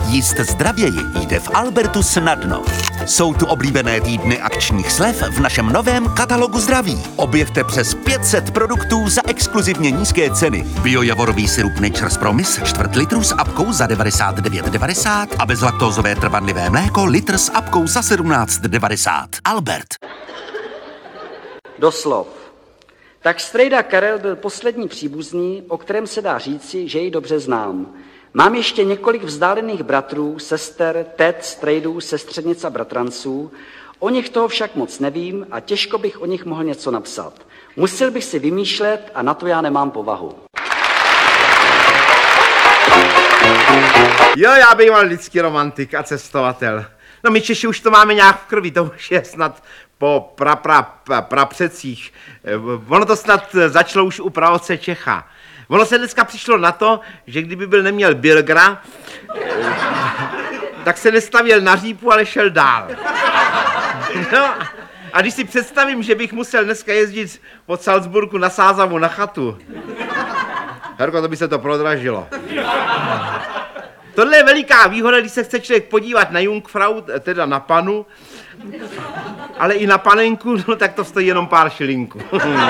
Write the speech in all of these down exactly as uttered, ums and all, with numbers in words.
Jíst zdravěji jde v Albertu snadno. Jsou tu oblíbené týdny akčních slev v našem novém katalogu zdraví. Objevte přes pět set produktů za exkluzivně nízké ceny. Biojavorový sirup Nature's Promise čtvrt litru s apkou za devadesát devět devadesát a bezlaktózové trvanlivé mléko litr s apkou za sedmnáct devadesát. Albert. Doslov. Tak strejda Karel byl poslední příbuzný, o kterém se dá říci, že jej dobře znám. Mám ještě několik vzdálených bratrů, sester, tet, strejdů, sestřenic a bratranců. O nich toho však moc nevím a těžko bych o nich mohl něco napsat. Musel bych si vymýšlet a na to já nemám povahu. Jo, já býval vždycky romantik a cestovatel. No my Češi už to máme nějak v krvi, to už je snad po pra, pra, pra, prapředcích. Ono to snad začalo už u praotce Čecha. Ono se dneska přišlo na to, že kdyby byl neměl Bilgra, tak se nestavěl na řípu, ale šel dál. No, a když si představím, že bych musel dneska jezdit od Salzburgu na Sázavu na chatu, Herko, to by se to prodražilo. Tohle je veliká výhoda, když se chce člověk podívat na Jungfrau, teda na panu, ale i na panenku, no tak to stojí jenom pár šilinků.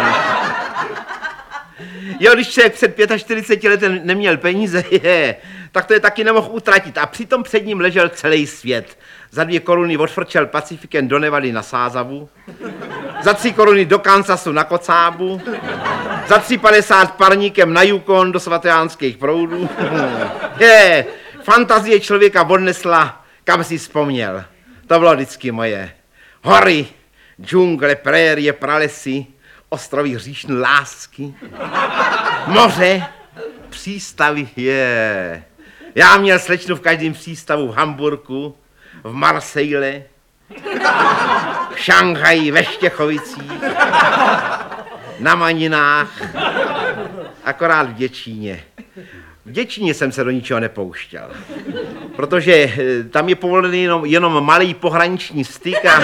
Jo, když člověk před čtyřiceti pěti lety neměl peníze, je, tak to je taky nemohl utratit. A přitom před ním ležel celý svět. Za dvě koruny odfrčel Pacifikem do Nevady na Sázavu, za tři koruny do Kansasu na Kocábu, za tři padesát parníkem na Yukon do svatojánských proudů. Je, fantazie člověka odnesla, kam si vzpomněl. To bylo vždycky moje. Hory, džungle, prérie, pralesy, ostrovy hříšné lásky, moře, přístavy, je. Já měl slečnu v každém přístavu v Hamburku, v Marseille, v Šanghaji, ve Štěchovicích, na Maninách, akorát v Děčíně. V Děčíně jsem se do ničeho nepouštěl, protože tam je povolený jenom, jenom malý pohraniční styk a,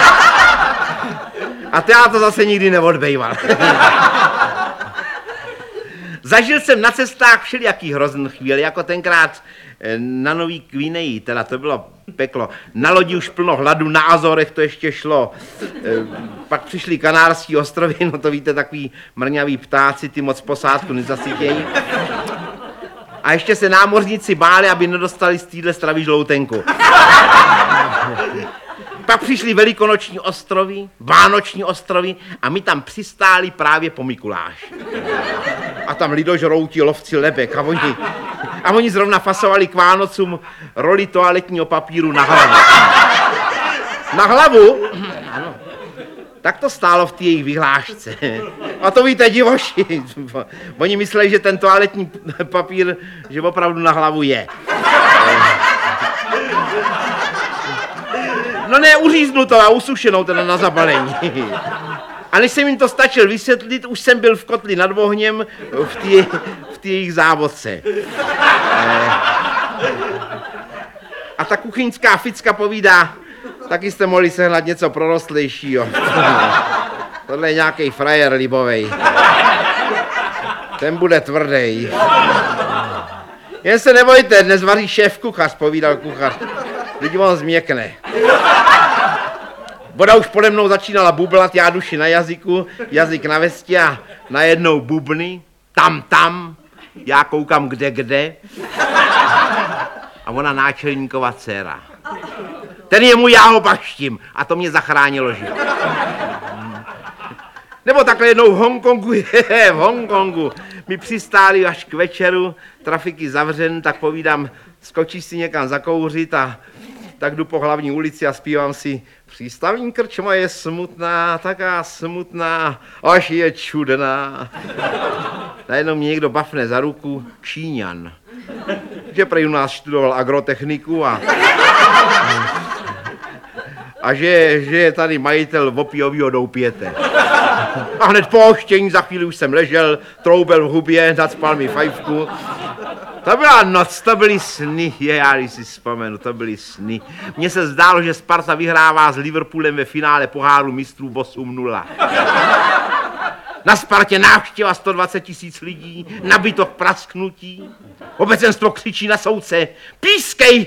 a to já to zase nikdy neodbejval. Zažil jsem na cestách všelijaký hrozný chvíli, jako tenkrát na Nový Gvineji, teda to bylo peklo. Na lodi už plno hladu, na Azorech to ještě šlo. Pak přišli Kanárský ostrovy, no to víte, takový mrňavý ptáci, ty moc posádku nezasytějí. A ještě se námořníci báli, aby nedostali z téhle stravy žloutenku. Pak přišli velikonoční ostrovy, vánoční ostrovy a my tam přistáli právě po Mikuláši. A tam lidožrouti, lovci lebek a oni, a oni zrovna fasovali k Vánocům roli toaletního papíru na hlavu. Na hlavu? Ano. Tak to stálo v té jejich vyhlášce. A to víte, divoši. Oni mysleli, že ten toaletní papír, že opravdu na hlavu je. No ne, uříznutou a usušenou teda na zabalení. A než jsem jim to stačil vysvětlit, už jsem byl v kotli nad ohněm v té v té jejich závodce. A ta kuchyňská ficka povídá, taky jste mohli sehnat něco prorostlejšího. Tohle je nějaký frajer libovej. Ten bude tvrdý. Jen se nebojte, dnes vaří šéf kuchař, povídal kuchař. Lidi on změkne. Voda už pode mnou začínala bublat, já duši na jazyku, jazyk na vestě a najednou bubny, tam, tam, já koukám kde, kde. A ona náčelníkova dcera. Ten je můj, já ho baštím. A to mě zachránilo život. Nebo takhle jednou v Hongkongu, je, v Hongkongu. Mi přistáli až k večeru, trafiky zavřen, tak povídám, skočíš si někam zakouřit a tak jdu po hlavní ulici a zpívám si přístavní krčma je smutná, taká smutná, až je čudná. Najednou mě někdo bafne za ruku, Číňan, že prej u nás študoval agrotechniku a, a že, že je tady majitel opiovýho doupěte. A hned po oštění za chvíli už jsem ležel, troubel v hubě, nacpal mi fajfku. To byla noc, to byly sny, je, já když si vzpomenu, to byly sny. Mně se zdálo, že Sparta vyhrává s Liverpoolem ve finále poháru mistrů osm nula. Na Spartě návštěva sto dvacet tisíc lidí, nabytok prasknutí. Obecenstvo křičí na soudce, pískej,